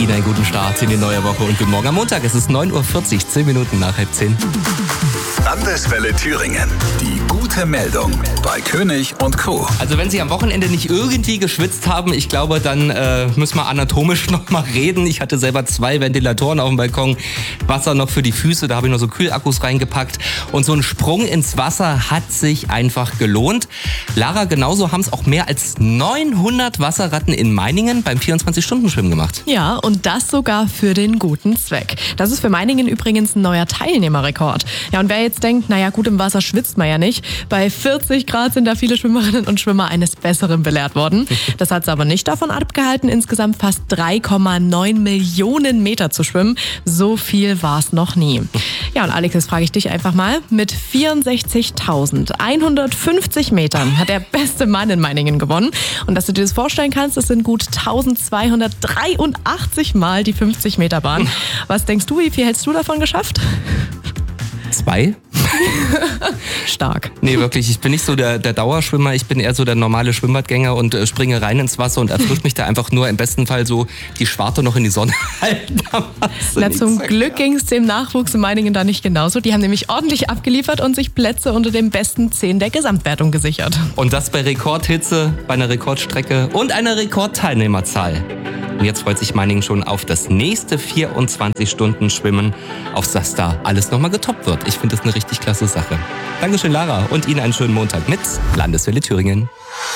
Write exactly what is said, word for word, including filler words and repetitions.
Ihnen einen guten Start in die neue Woche und guten Morgen am Montag. Es ist neun Uhr vierzig, zehn Minuten nach halb zehn. Landeswelle Thüringen. Die gute Meldung bei König und Co. Also wenn Sie am Wochenende nicht irgendwie geschwitzt haben, ich glaube, dann äh, müssen wir anatomisch noch mal reden. Ich hatte selber zwei Ventilatoren auf dem Balkon, Wasser noch für die Füße, da habe ich noch so Kühlakkus reingepackt. Und so ein Sprung ins Wasser hat sich einfach gelohnt. Lara, genauso haben es auch mehr als neunhundert Wasserratten in Meiningen beim vierundzwanzig-Stunden-Schwimmen gemacht. Ja, und das sogar für den guten Zweck. Das ist für Meiningen übrigens ein neuer Teilnehmerrekord. Ja, und wer jetzt denkt, naja gut, im Wasser schwitzt man ja nicht. Bei vierzig Grad sind da viele Schwimmerinnen und Schwimmer eines Besseren belehrt worden. Das hat sie aber nicht davon abgehalten, insgesamt fast drei Komma neun Millionen Meter zu schwimmen. So viel war es noch nie. Ja, und Alex, jetzt frage ich dich einfach mal. Mit vierundsechzigtausendeinhundertfünfzig Metern hat der beste Mann in Meiningen gewonnen. Und dass du dir das vorstellen kannst, das sind gut eintausendzweihundertdreiundachtzig Mal die fünfzig Meter Bahn. Was denkst du, wie viel hättest du davon geschafft? Zwei? Stark. Nee, wirklich, ich bin nicht so der, der Dauerschwimmer, ich bin eher so der normale Schwimmbadgänger und äh, springe rein ins Wasser und erfrische mich da einfach nur im besten Fall so die Schwarte noch in die Sonne halten. Na, zum Glück ging es dem Nachwuchs in Meiningen da nicht genauso. Die haben nämlich ordentlich abgeliefert und sich Plätze unter den besten zehn der Gesamtwertung gesichert. Und das bei Rekordhitze, bei einer Rekordstrecke und einer Rekordteilnehmerzahl. Und jetzt freut sich Meiningen schon auf das nächste vierundzwanzig-Stunden-Schwimmen, auf das da alles nochmal getoppt wird. Ich finde das eine richtig klasse Sache. Dankeschön, Lara, und Ihnen einen schönen Montag mit Landeswelle Thüringen.